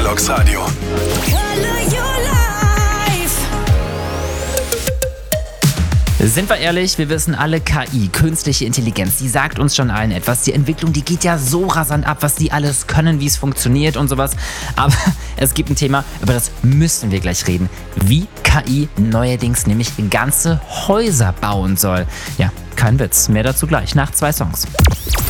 Kelogg's Radio. Sind wir ehrlich, wir wissen alle, KI, künstliche Intelligenz, die sagt uns schon allen etwas. Die Entwicklung, die geht ja so rasant ab, was die alles können, wie es funktioniert und sowas. Aber es gibt ein Thema, über das müssen wir gleich reden. Wie KI neuerdings nämlich ganze Häuser bauen soll. Ja, kein Witz. Mehr dazu gleich nach 2 Songs.